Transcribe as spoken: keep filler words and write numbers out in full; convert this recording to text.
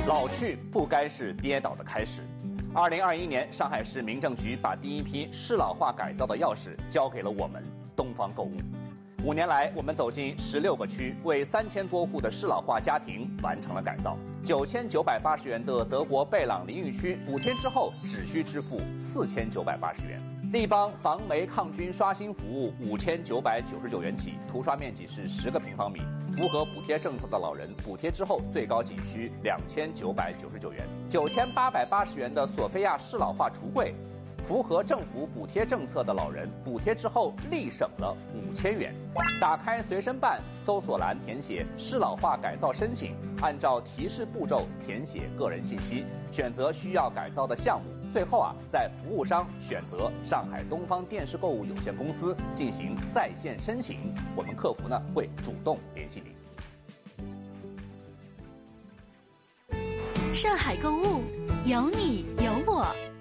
老去不该是跌倒的开始。二零二一年，上海市民政局把第一批适老化改造的钥匙交给了我们东方购物。五年来，我们走进十六个区，为三千多户的适老化家庭完成了改造。九千九百八十元的德国贝朗淋浴区，补贴之后只需支付四千九百八十元。立邦防霉抗菌刷新服务五千九百九十九元起，涂刷面积是十个平方米，符合补贴政策的老人，补贴之后最高仅需两千九百九十九元。九千八百八十元的索菲亚适老化橱柜，符合政府补贴政策的老人，补贴之后立省了五千元。打开随身办，搜索栏填写适老化改造申请，按照提示步骤填写个人信息，选择需要改造的项目。最后啊，在服务商选择上海东方电视购物有限公司进行在线申请，我们客服呢会主动联系您。 上海购物，有你有我。